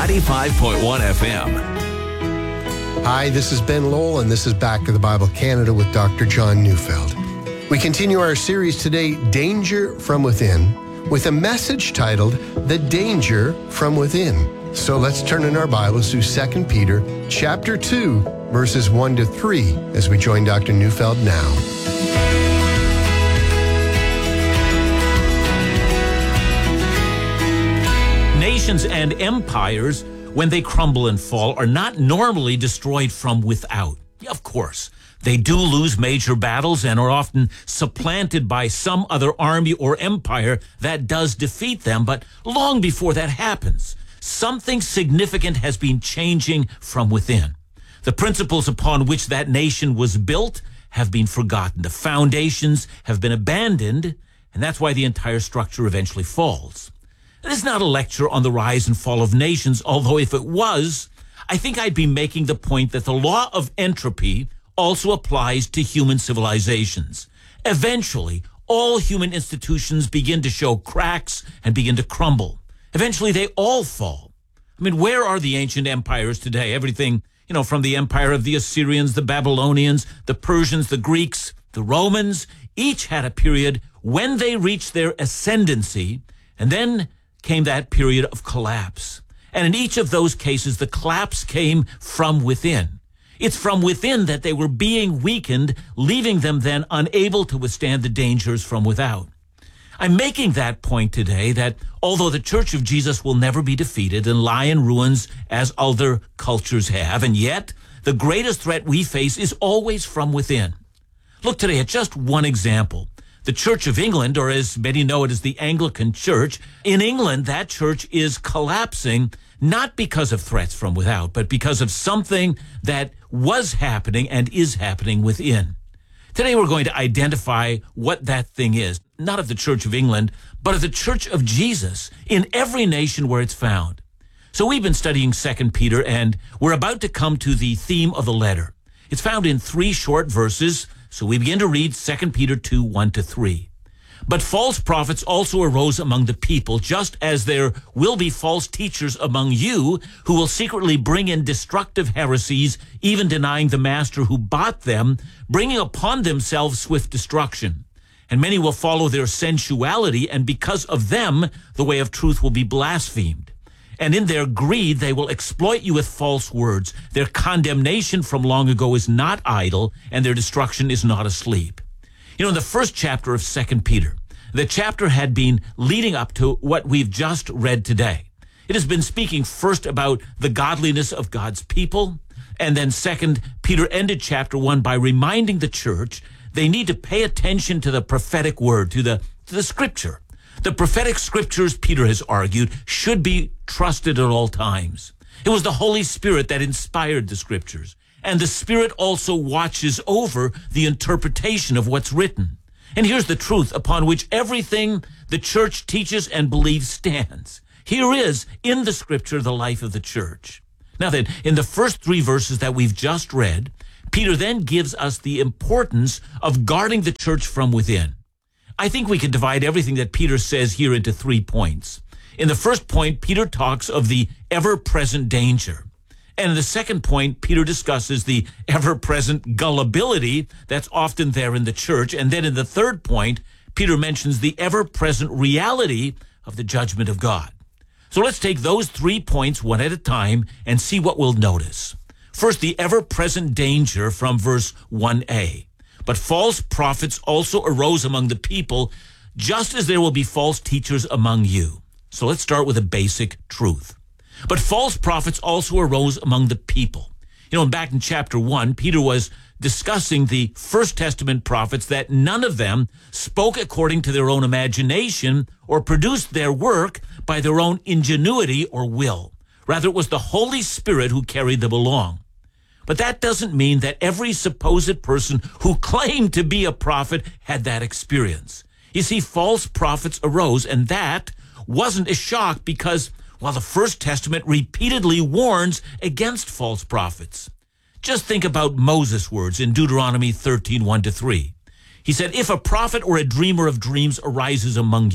95.1 FM. Hi, this is Ben Lowell, and this is Back to the Bible Canada with Dr. John Neufeld. We continue our series today, Danger from Within, with a message titled, The Danger from Within. So let's turn in our Bibles to 2 Peter chapter 2, verses 1 to 3, as we join Dr. Neufeld now. Nations and empires, when they crumble and fall, are not normally destroyed from without. Of course, they do lose major battles and are often supplanted by some other army or empire that does defeat them. But long before that happens, something significant has been changing from within. The principles upon which that nation was built have been forgotten. The foundations have been abandoned, and that's why the entire structure eventually falls. This is not a lecture on the rise and fall of nations, although if it was, I think I'd be making the point that the law of entropy also applies to human civilizations. Eventually, all human institutions begin to show cracks and begin to crumble. Eventually, they all fall. I mean, where are the ancient empires today? Everything, from the empire of the Assyrians, the Babylonians, the Persians, the Greeks, the Romans, each had a period when they reached their ascendancy, and then came that period of collapse. And in each of those cases, the collapse came from within. It's from within that they were being weakened, leaving them then unable to withstand the dangers from without. I'm making that point today that although the Church of Jesus will never be defeated and lie in ruins as other cultures have, and yet the greatest threat we face is always from within. Look today at just one example. The Church of England, or as many know it as the Anglican Church, in England, that church is collapsing not because of threats from without, but because of something that was happening and is happening within. Today we're going to identify what that thing is, not of the Church of England, but of the Church of Jesus in every nation where it's found. So we've been studying 2 Peter, and we're about to come to the theme of the letter. It's found in 3 short verses. So we begin to read 2 Peter 2, 1 to 3. But false prophets also arose among the people, just as there will be false teachers among you who will secretly bring in destructive heresies, even denying the master who bought them, bringing upon themselves swift destruction. And many will follow their sensuality, and because of them, the way of truth will be blasphemed. And in their greed, they will exploit you with false words. Their condemnation from long ago is not idle, and their destruction is not asleep. In the first chapter of 2 Peter, the chapter had been leading up to what we've just read today. It has been speaking first about the godliness of God's people, and then second, Peter ended chapter 1 by reminding the church they need to pay attention to the prophetic word, to the scripture. The prophetic scriptures, Peter has argued, should be trusted at all times. It was the Holy Spirit that inspired the scriptures, and the Spirit also watches over the interpretation of what's written. And here's the truth upon which everything the church teaches and believes stands. Here is, in the scripture, the life of the church. Now then, in the first 3 verses that we've just read, Peter then gives us the importance of guarding the church from within. I think we can divide everything that Peter says here into 3 points. In the first point, Peter talks of the ever-present danger. And in the second point, Peter discusses the ever-present gullibility that's often there in the church. And then in the third point, Peter mentions the ever-present reality of the judgment of God. So let's take those 3 points one at a time and see what we'll notice. First, the ever-present danger from verse 1a. But false prophets also arose among the people, just as there will be false teachers among you. So let's start with a basic truth. But false prophets also arose among the people. Back in chapter 1, Peter was discussing the First Testament prophets, that none of them spoke according to their own imagination or produced their work by their own ingenuity or will. Rather, it was the Holy Spirit who carried them along. But that doesn't mean that every supposed person who claimed to be a prophet had that experience. You see, false prophets arose, and that wasn't a shock because, the First Testament repeatedly warns against false prophets. Just think about Moses' words in Deuteronomy 13, 1 to 3. He said, "If a prophet or a dreamer of dreams arises among you,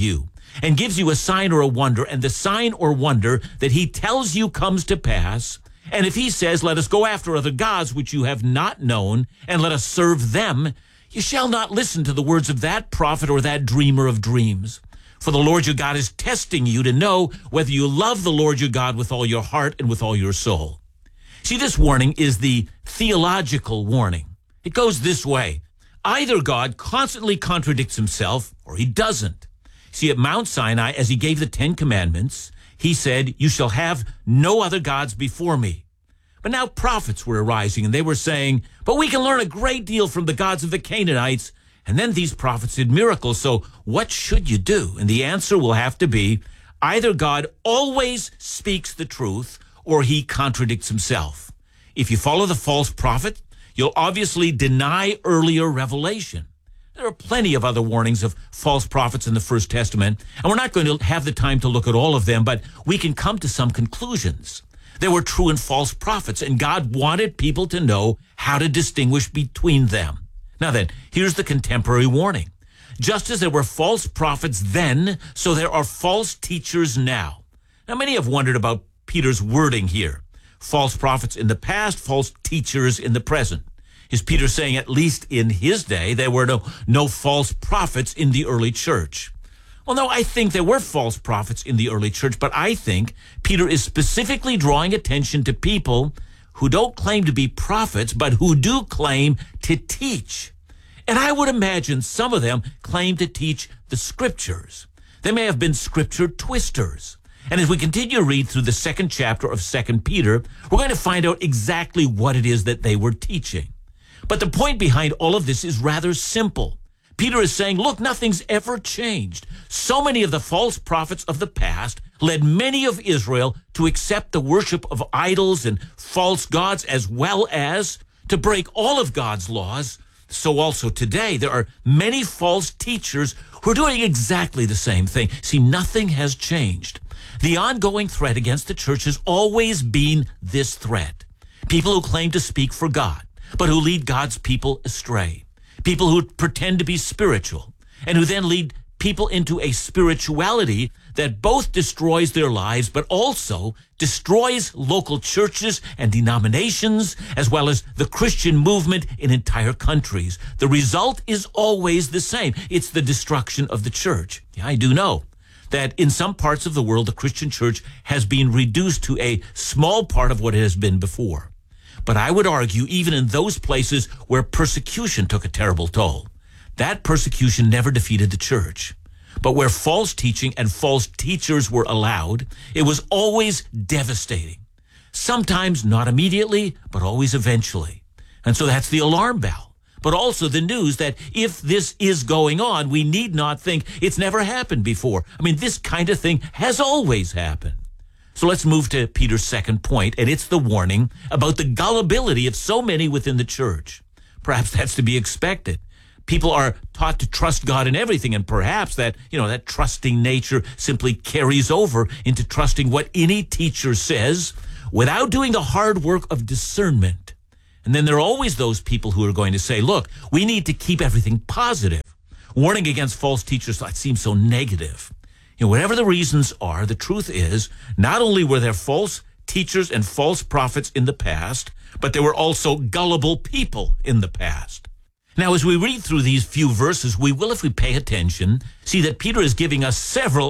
and gives you a sign or a wonder, and the sign or wonder that he tells you comes to pass, and if he says, let us go after other gods which you have not known, and let us serve them, you shall not listen to the words of that prophet or that dreamer of dreams. For the Lord your God is testing you to know whether you love the Lord your God with all your heart and with all your soul. See, this warning is the theological warning. It goes this way. Either God constantly contradicts himself or he doesn't. See, at Mount Sinai, as he gave the 10 Commandments, he said, you shall have no other gods before me. But now prophets were arising, and they were saying, but we can learn a great deal from the gods of the Canaanites. And then these prophets did miracles, so what should you do? And the answer will have to be, either God always speaks the truth, or he contradicts himself. If you follow the false prophet, you'll obviously deny earlier revelation. There are plenty of other warnings of false prophets in the First Testament, and we're not going to have the time to look at all of them, but we can come to some conclusions. There were true and false prophets, and God wanted people to know how to distinguish between them. Now then, here's the contemporary warning. Just as there were false prophets then, so there are false teachers now. Now, many have wondered about Peter's wording here. False prophets in the past, false teachers in the present. Is Peter saying at least in his day there were no false prophets in the early church? Well, no, I think there were false prophets in the early church, but I think Peter is specifically drawing attention to people who don't claim to be prophets, but who do claim to teach. And I would imagine some of them claim to teach the scriptures. They may have been scripture twisters. And as we continue to read through the 2nd chapter of 2 Peter, we're going to find out exactly what it is that they were teaching. But the point behind all of this is rather simple. Peter is saying, look, nothing's ever changed. So many of the false prophets of the past led many of Israel to accept the worship of idols and false gods, as well as to break all of God's laws. So also today, there are many false teachers who are doing exactly the same thing. See, nothing has changed. The ongoing threat against the church has always been this threat. People who claim to speak for God, but who lead God's people astray. People who pretend to be spiritual, and who then lead people into a spirituality that both destroys their lives, but also destroys local churches and denominations, as well as the Christian movement in entire countries. The result is always the same. It's the destruction of the church. Yeah, I do know that in some parts of the world, the Christian church has been reduced to a small part of what it has been before. But I would argue, even in those places where persecution took a terrible toll, that persecution never defeated the church. But where false teaching and false teachers were allowed, it was always devastating. Sometimes not immediately, but always eventually. And so that's the alarm bell. But also the news that if this is going on, we need not think it's never happened before. I mean, this kind of thing has always happened. So let's move to Peter's second point, and it's the warning about the gullibility of so many within the church. Perhaps that's to be expected. People are taught to trust God in everything, and perhaps that trusting nature simply carries over into trusting what any teacher says without doing the hard work of discernment. And then there are always those people who are going to say, look, we need to keep everything positive. Warning against false teachers, that seems so negative. Whatever the reasons are, the truth is, not only were there false teachers and false prophets in the past, but there were also gullible people in the past. Now, as we read through these few verses, we will, if we pay attention, see that Peter is giving us several,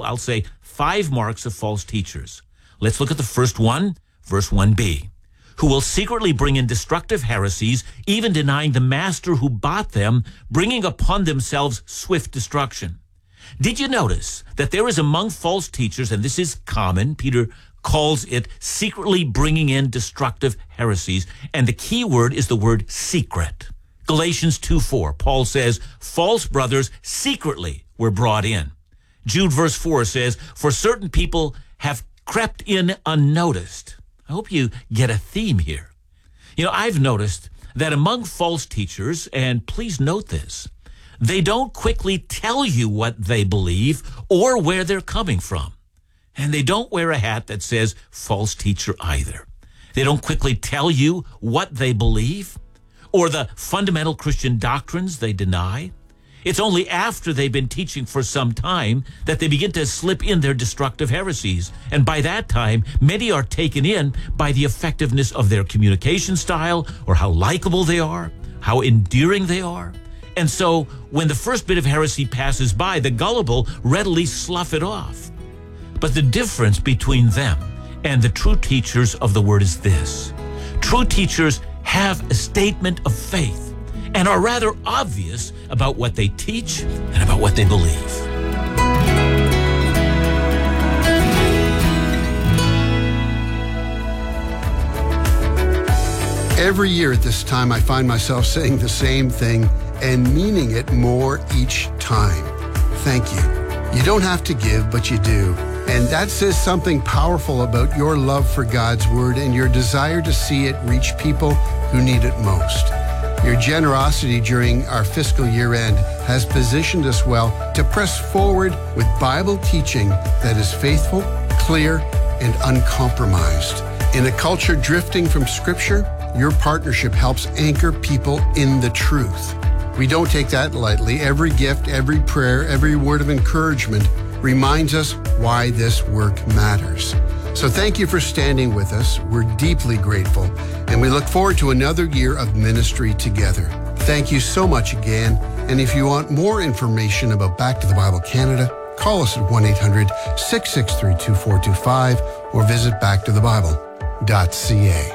5 marks of false teachers. Let's look at the first one, verse 1b. Who will secretly bring in destructive heresies, even denying the master who bought them, bringing upon themselves swift destruction. Did you notice that there is among false teachers, and this is common, Peter calls it secretly bringing in destructive heresies, and the key word is the word secret. Galatians 2:4, Paul says, false brothers secretly were brought in. Jude verse 4 says, for certain people have crept in unnoticed. I hope you get a theme here. I've noticed that among false teachers, and please note this, they don't quickly tell you what they believe or where they're coming from. And they don't wear a hat that says false teacher either. They don't quickly tell you what they believe or the fundamental Christian doctrines they deny. It's only after they've been teaching for some time that they begin to slip in their destructive heresies. And by that time, many are taken in by the effectiveness of their communication style, or how likable they are, how endearing they are. And so when the first bit of heresy passes by, the gullible readily slough it off. But the difference between them and the true teachers of the word is this. True teachers have a statement of faith and are rather obvious about what they teach and about what they believe. Every year at this time, I find myself saying the same thing and meaning it more each time. Thank you. You don't have to give, but you do. And that says something powerful about your love for God's Word and your desire to see it reach people who need it most. Your generosity during our fiscal year end has positioned us well to press forward with Bible teaching that is faithful, clear, and uncompromised. In a culture drifting from Scripture, your partnership helps anchor people in the truth. We don't take that lightly. Every gift, every prayer, every word of encouragement reminds us why this work matters. So thank you for standing with us. We're deeply grateful, and we look forward to another year of ministry together. Thank you so much again. And if you want more information about Back to the Bible Canada, call us at 1-800-663-2425 or visit backtothebible.ca.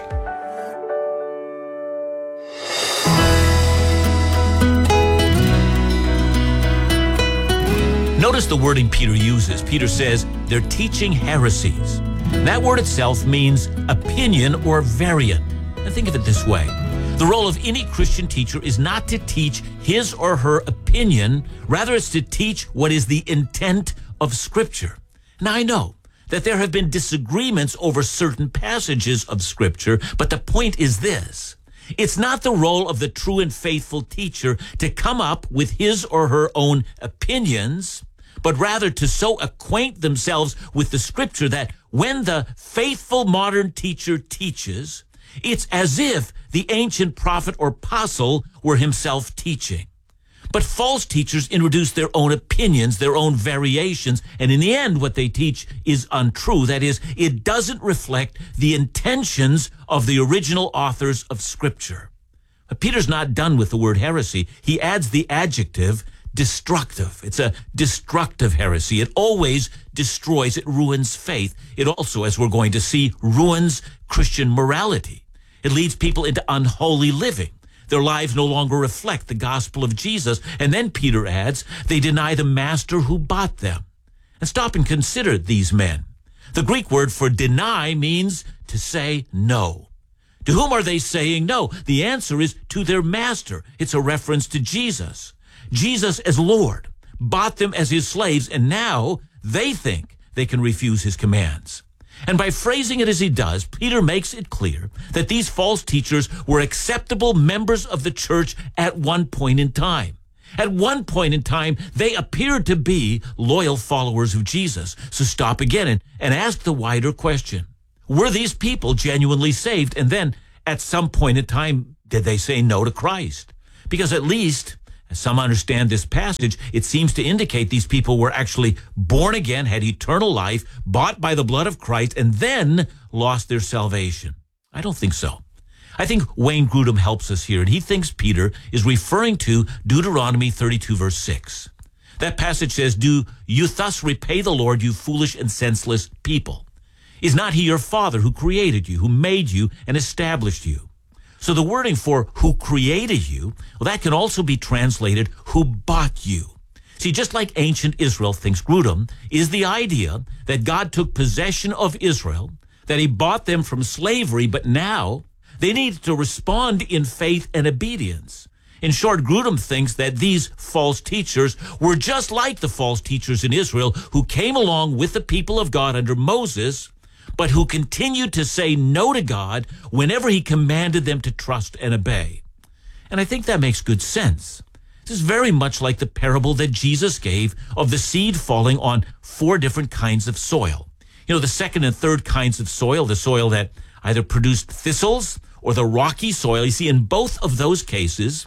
Notice the wording Peter uses. Peter says they're teaching heresies. That word itself means opinion or variant. And think of it this way. The role of any Christian teacher is not to teach his or her opinion. Rather, it's to teach what is the intent of Scripture. Now, I know that there have been disagreements over certain passages of Scripture, but the point is this. It's not the role of the true and faithful teacher to come up with his or her own opinions, but rather to so acquaint themselves with the Scripture that when the faithful modern teacher teaches, it's as if the ancient prophet or apostle were himself teaching. But false teachers introduce their own opinions, their own variations, and in the end, what they teach is untrue. That is, it doesn't reflect the intentions of the original authors of Scripture. But Peter's not done with the word heresy. He adds the adjective destructive. It's a destructive heresy. It always destroys. It ruins faith. It also, as we're going to see, ruins Christian morality. It leads people into unholy living. Their lives no longer reflect the gospel of Jesus. And then Peter adds, they deny the master who bought them. And stop and consider these men. The Greek word for deny means to say no. To whom are they saying no? The answer is to their master. It's a reference to Jesus. Jesus as Lord bought them as his slaves, and now they think they can refuse his commands. And by phrasing it as he does, Peter makes it clear that these false teachers were acceptable members of the church at one point in time. At one point in time, they appeared to be loyal followers of Jesus. So stop again and ask the wider question. Were these people genuinely saved? And then at some point in time, did they say no to Christ? Because at least, as some understand this passage, it seems to indicate these people were actually born again, had eternal life, bought by the blood of Christ, and then lost their salvation. I don't think so. I think Wayne Grudem helps us here, and he thinks Peter is referring to Deuteronomy 32, verse 6. That passage says, "Do you thus repay the Lord, you foolish and senseless people? Is not he your father who created you, who made you and established you?" So the wording for who created you, well, that can also be translated who bought you. See, just like ancient Israel, thinks Grudem, is the idea that God took possession of Israel, that he bought them from slavery, but now they needed to respond in faith and obedience. In short, Grudem thinks that these false teachers were just like the false teachers in Israel who came along with the people of God under Moses, but who continued to say no to God whenever he commanded them to trust and obey. And I think that makes good sense. This is very much like the parable that Jesus gave of the seed falling on 4 different kinds of soil. You know, the second and third kinds of soil, the soil that either produced thistles or the rocky soil. You see, in both of those cases,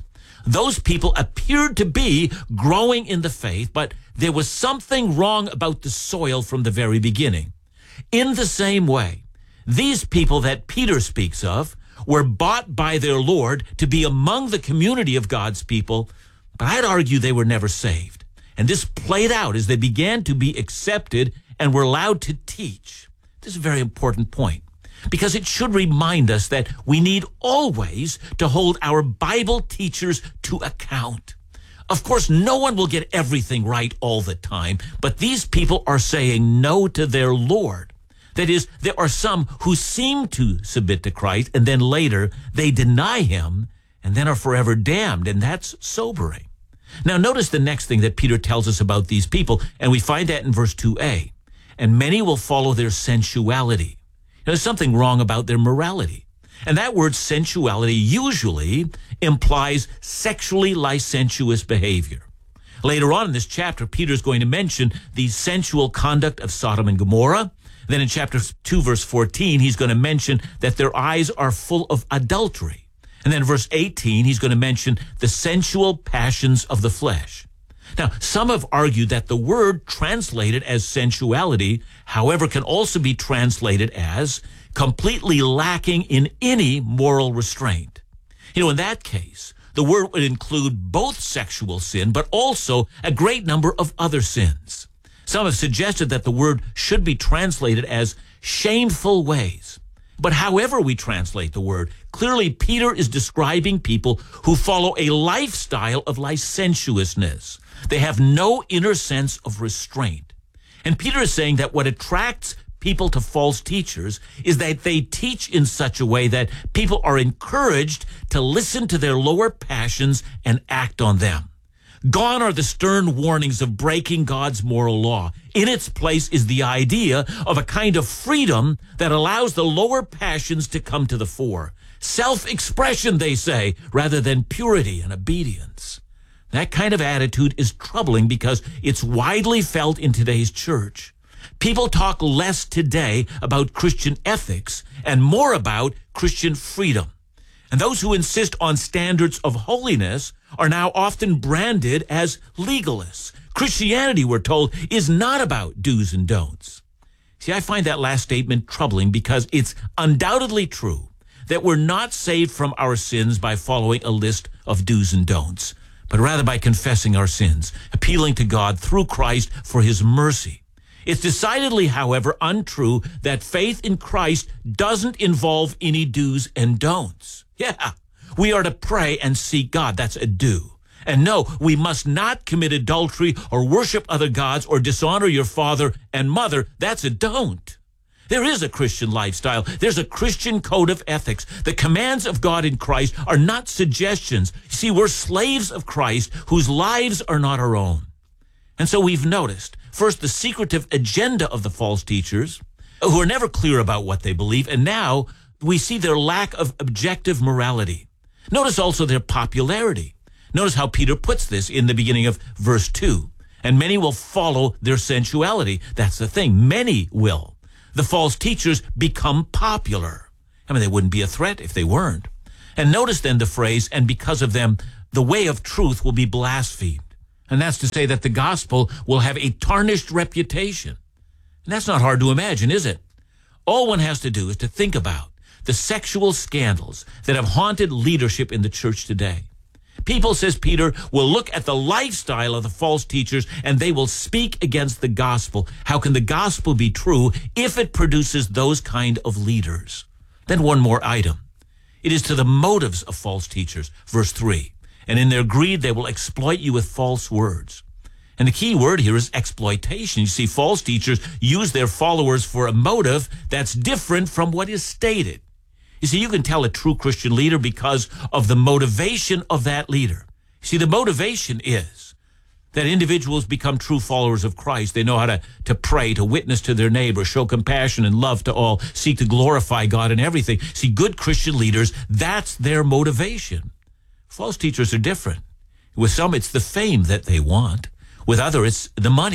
Those people appeared to be growing in the faith, but there was something wrong about the soil from the very beginning. In the same way, these people that Peter speaks of were bought by their Lord to be among the community of God's people, but I'd argue they were never saved. And this played out as they began to be accepted and were allowed to teach. This is a very important point, because it should remind us that we need always to hold our Bible teachers to account. Of course, no one will get everything right all the time, but these people are saying no to their Lord. That is, there are some who seem to submit to Christ, and then later they deny him and then are forever damned, and that's sobering. Now, notice the next thing that Peter tells us about these people, and we find that in verse 2a. And many will follow their sensuality. Now, there's something wrong about their morality. And that word sensuality usually implies sexually licentious behavior. Later on in this chapter, Peter's going to mention the sensual conduct of Sodom and Gomorrah. Then in chapter 2, verse 14, he's going to mention that their eyes are full of adultery. And then in verse 18, he's going to mention the sensual passions of the flesh. Now, some have argued that the word translated as sensuality, however, can also be translated as completely lacking in any moral restraint. In that case, the word would include both sexual sin, but also a great number of other sins. Some have suggested that the word should be translated as shameful ways. But however we translate the word, clearly Peter is describing people who follow a lifestyle of licentiousness. They have no inner sense of restraint. And Peter is saying that what attracts people to false teachers is that they teach in such a way that people are encouraged to listen to their lower passions and act on them. Gone are the stern warnings of breaking God's moral law. In its place is the idea of a kind of freedom that allows the lower passions to come to the fore. Self-expression, they say, rather than purity and obedience. That kind of attitude is troubling because it's widely felt in today's church. People talk less today about Christian ethics and more about Christian freedom. And those who insist on standards of holiness are now often branded as legalists. Christianity, we're told, is not about do's and don'ts. See, I find that last statement troubling because it's undoubtedly true that we're not saved from our sins by following a list of do's and don'ts, but rather by confessing our sins, appealing to God through Christ for his mercy. It's decidedly, however, untrue that faith in Christ doesn't involve any do's and don'ts. Yeah, we are to pray and seek God. That's a do. And no, we must not commit adultery or worship other gods or dishonor your father and mother. That's a don't. There is a Christian lifestyle. There's a Christian code of ethics. The commands of God in Christ are not suggestions. You see, we're slaves of Christ whose lives are not our own. And so we've noticed, first, the secretive agenda of the false teachers, who are never clear about what they believe, and now we see their lack of objective morality. Notice also their popularity. Notice how Peter puts this in the beginning of verse 2. And many will follow their sensuality. That's the thing. Many will. The false teachers become popular. I mean, they wouldn't be a threat if they weren't. And notice then the phrase, and because of them, the way of truth will be blasphemed. And that's to say that the gospel will have a tarnished reputation. And that's not hard to imagine, is it? All one has to do is to think about the sexual scandals that have haunted leadership in the church today. People, says Peter, will look at the lifestyle of the false teachers and they will speak against the gospel. How can the gospel be true if it produces those kind of leaders? Then one more item. It is to the motives of false teachers, verse 3. And in their greed, they will exploit you with false words. And the key word here is exploitation. You see, false teachers use their followers for a motive that's different from what is stated. You see, you can tell a true Christian leader because of the motivation of that leader. See, the motivation is that individuals become true followers of Christ. They know how to pray, to witness to their neighbor, show compassion and love to all, seek to glorify God in everything. See, good Christian leaders, that's their motivation. False teachers are different. With some, it's the fame that they want. With others, it's the money.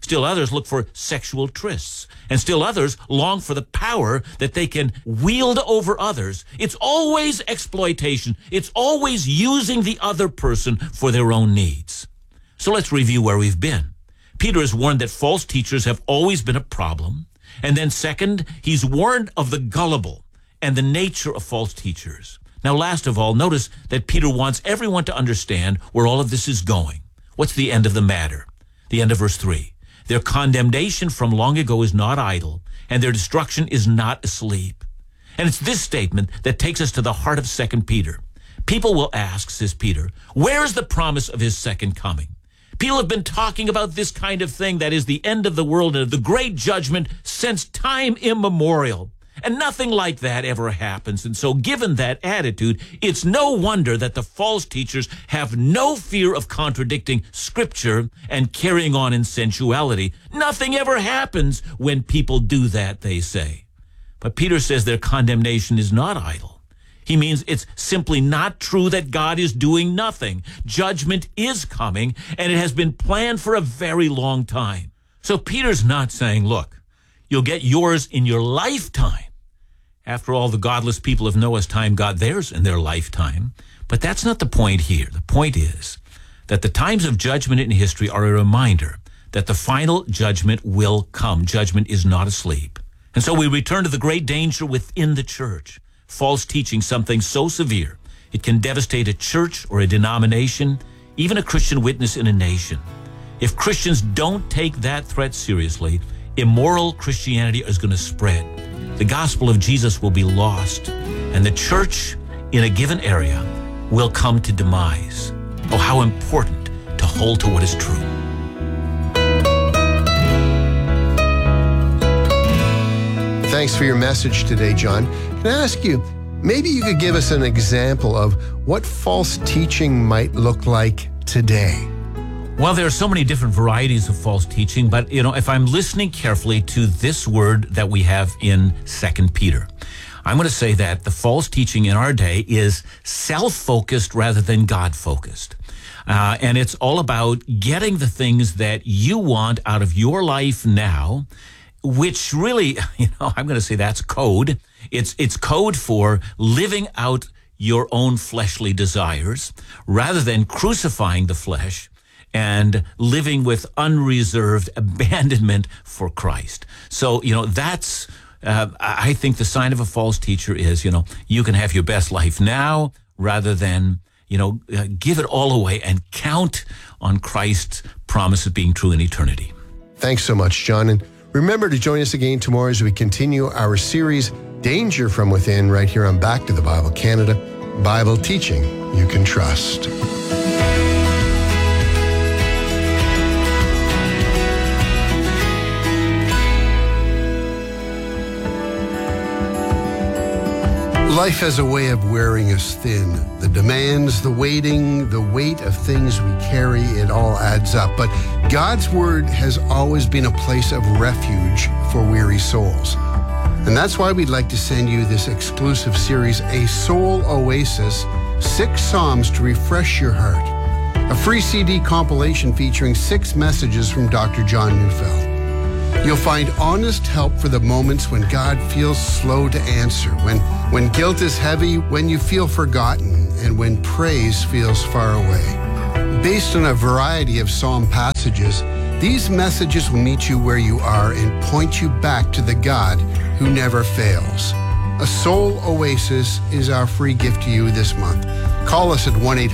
Still others look for sexual trysts. And still others long for the power that they can wield over others. It's always exploitation. It's always using the other person for their own needs. So let's review where we've been. Peter has warned that false teachers have always been a problem. And then second, he's warned of the gullible and the nature of false teachers. Now, last of all, notice that Peter wants everyone to understand where all of this is going. What's the end of the matter? The end of verse 3. Their condemnation from long ago is not idle, and their destruction is not asleep. And it's this statement that takes us to the heart of 2 Peter. People will ask, says Peter, where is the promise of his second coming? People have been talking about this kind of thing, that is the end of the world and the great judgment, since time immemorial. And nothing like that ever happens. And so given that attitude, it's no wonder that the false teachers have no fear of contradicting Scripture and carrying on in sensuality. Nothing ever happens when people do that, they say. But Peter says their condemnation is not idle. He means it's simply not true that God is doing nothing. Judgment is coming, and it has been planned for a very long time. So Peter's not saying, look, you'll get yours in your lifetime. After all, the godless people of Noah's time got theirs in their lifetime. But that's not the point here. The point is that the times of judgment in history are a reminder that the final judgment will come. Judgment is not asleep. And so we return to the great danger within the church. False teaching, something so severe, it can devastate a church or a denomination, even a Christian witness in a nation. If Christians don't take that threat seriously, immoral Christianity is going to spread. The gospel of Jesus will be lost, and the church in a given area will come to demise. Oh, how important to hold to what is true. Thanks for your message today, John. Can I ask you, maybe you could give us an example of what false teaching might look like today? Well, there are so many different varieties of false teaching, but, if I'm listening carefully to this word that we have in 2 Peter, I'm going to say that the false teaching in our day is self-focused rather than God-focused. And it's all about getting the things that you want out of your life now, which really, I'm going to say that's code. It's code for living out your own fleshly desires rather than crucifying the flesh and living with unreserved abandonment for Christ. So, that's, I think the sign of a false teacher is, you can have your best life now rather than, give it all away and count on Christ's promise of being true in eternity. Thanks so much, John. And remember to join us again tomorrow as we continue our series, Danger from Within, right here on Back to the Bible Canada, Bible teaching you can trust. Life has a way of wearing us thin. The demands, the waiting, the weight of things we carry, it all adds up. But God's Word has always been a place of refuge for weary souls. And that's why we'd like to send you this exclusive series, A Soul Oasis, 6 Psalms to refresh your heart. A free CD compilation featuring 6 messages from Dr. John Neufeld. You'll find honest help for the moments when God feels slow to answer, when guilt is heavy, when you feel forgotten, and when praise feels far away. Based on a variety of psalm passages, these messages will meet you where you are and point you back to the God who never fails. A Soul Oasis is our free gift to you this month. Call us at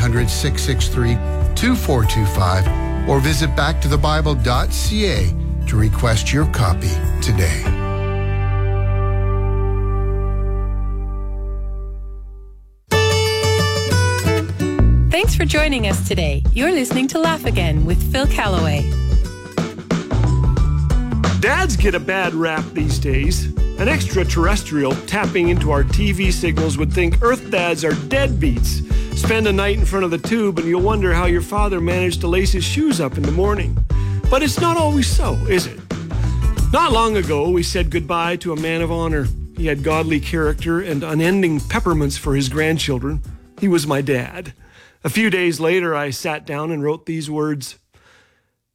1-800-663-2425 or visit backtothebible.ca to request your copy today. Thanks for joining us today. You're listening to Laugh Again with Phil Callaway. Dads get a bad rap these days. An extraterrestrial tapping into our TV signals would think Earth dads are deadbeats. Spend a night in front of the tube and you'll wonder how your father managed to lace his shoes up in the morning. But it's not always so, is it? Not long ago, we said goodbye to a man of honor. He had godly character and unending peppermints for his grandchildren. He was my dad. A few days later, I sat down and wrote these words.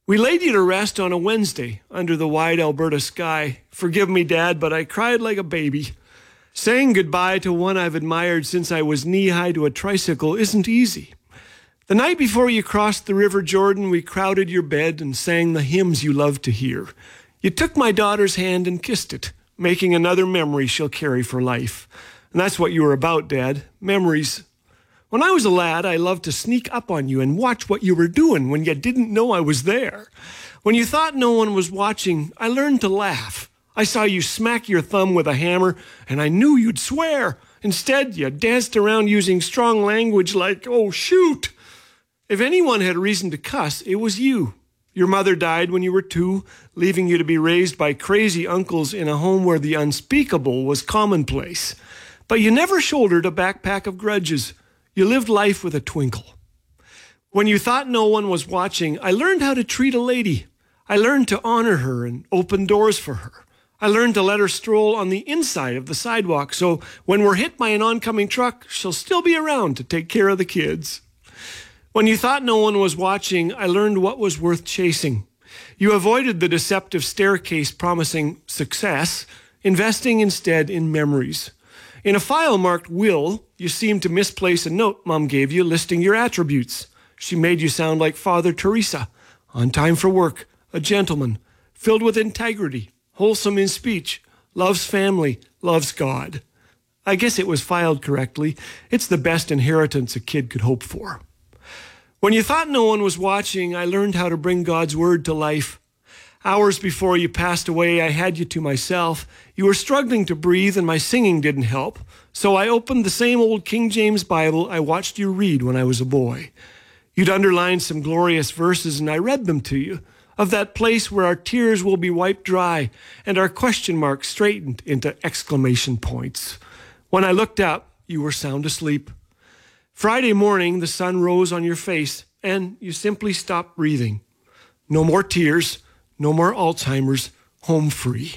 We laid you to rest on a Wednesday under the wide Alberta sky. Forgive me, Dad, but I cried like a baby. Saying goodbye to one I've admired since I was knee-high to a tricycle isn't easy. The night before you crossed the River Jordan, we crowded your bed and sang the hymns you loved to hear. You took my daughter's hand and kissed it, making another memory she'll carry for life. And that's what you were about, Dad, memories. When I was a lad, I loved to sneak up on you and watch what you were doing when you didn't know I was there. When you thought no one was watching, I learned to laugh. I saw you smack your thumb with a hammer, and I knew you'd swear. Instead, you danced around using strong language like, "Oh, shoot." If anyone had reason to cuss, it was you. Your mother died when you were 2, leaving you to be raised by crazy uncles in a home where the unspeakable was commonplace. But you never shouldered a backpack of grudges. You lived life with a twinkle. When you thought no one was watching, I learned how to treat a lady. I learned to honor her and open doors for her. I learned to let her stroll on the inside of the sidewalk, so when we're hit by an oncoming truck, she'll still be around to take care of the kids. When you thought no one was watching, I learned what was worth chasing. You avoided the deceptive staircase promising success, investing instead in memories. In a file marked will, you seemed to misplace a note Mom gave you listing your attributes. She made you sound like Father Teresa, on time for work, a gentleman, filled with integrity, wholesome in speech, loves family, loves God. I guess it was filed correctly. It's the best inheritance a kid could hope for. When you thought no one was watching, I learned how to bring God's word to life. Hours before you passed away, I had you to myself. You were struggling to breathe and my singing didn't help. So I opened the same old King James Bible I watched you read when I was a boy. You'd underlined some glorious verses and I read them to you, of that place where our tears will be wiped dry and our question marks straightened into exclamation points. When I looked up, you were sound asleep. Friday morning, the sun rose on your face and you simply stopped breathing. No more tears. No more Alzheimer's, home free.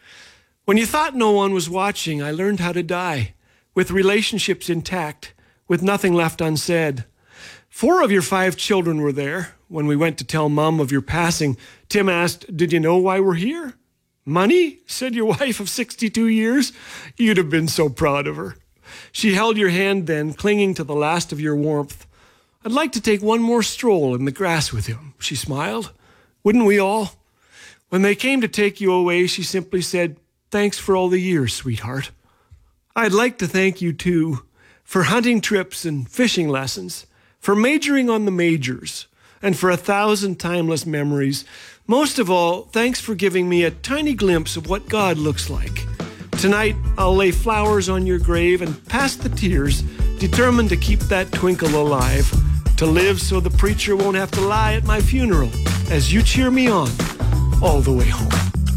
When you thought no one was watching, I learned how to die, with relationships intact, with nothing left unsaid. 4 of your 5 children were there. When we went to tell Mom of your passing, Tim asked, "Did you know why we're here?" "Money?" said your wife of 62 years. You'd have been so proud of her. She held your hand then, clinging to the last of your warmth. "I'd like to take one more stroll in the grass with him," she smiled. "Wouldn't we all?" When they came to take you away, she simply said, "Thanks for all the years, sweetheart." I'd like to thank you, too, for hunting trips and fishing lessons, for majoring on the majors, and for 1,000 timeless memories. Most of all, thanks for giving me a tiny glimpse of what God looks like. Tonight, I'll lay flowers on your grave and past the tears, determined to keep that twinkle alive, to live so the preacher won't have to lie at my funeral, as you cheer me on all the way home.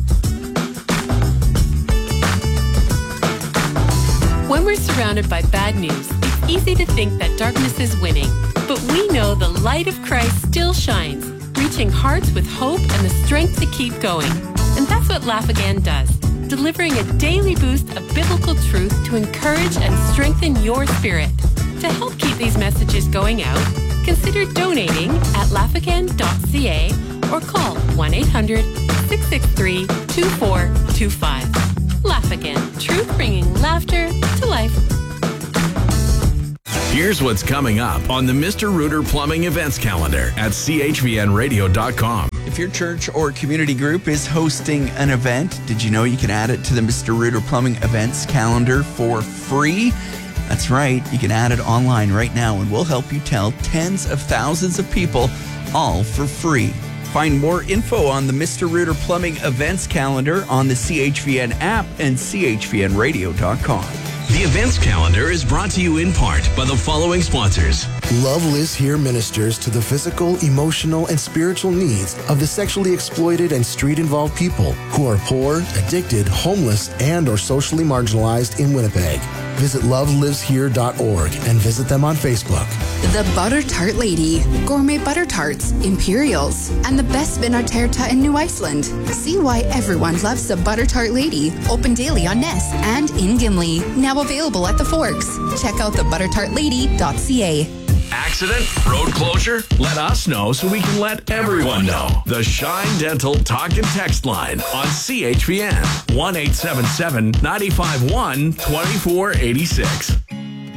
When we're surrounded by bad news, it's easy to think that darkness is winning. But we know the light of Christ still shines, reaching hearts with hope and the strength to keep going. And that's what Laugh Again does, delivering a daily boost of biblical truth to encourage and strengthen your spirit. To help keep these messages going out, consider donating at laughagain.ca or call 1-800-663-2425. Laugh Again, truth bringing laughter to life. Here's what's coming up on the Mr. Rooter Plumbing events calendar at chvnradio.com. If your church or community group is hosting an event, did you know you can add it to the Mr. Rooter Plumbing events calendar for free? That's right, you can add it online right now and we'll help you tell tens of thousands of people, all for free. Find more info on the Mr. Rooter Plumbing events calendar on the CHVN app and chvnradio.com. The events calendar is brought to you in part by the following sponsors. Love Lives Here ministers to the physical, emotional, and spiritual needs of the sexually exploited and street-involved people who are poor, addicted, homeless, and or socially marginalized in Winnipeg. Visit loveliveshere.org and visit them on Facebook. The Butter Tart Lady, gourmet butter tarts, Imperials, and the best Vinarterta in New Iceland. See why everyone loves the Butter Tart Lady. Open daily on Ness and in Gimli. Now available at the Forks. Check out thebuttertartlady.ca. Accident? Road closure? Let us know so we can let everyone know. The Shine Dental Talk and Text line on CHVN 1-877-951-2486.